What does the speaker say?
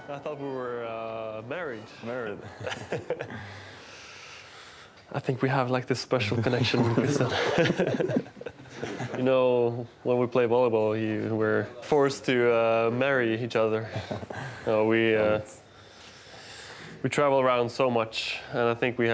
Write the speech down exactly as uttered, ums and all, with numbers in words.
I thought we were uh, married. Married. I think we have like this special connection with Christian. You know, when we play volleyball, he, we're forced to uh, marry each other. Uh, we uh, we travel around so much, and I think we have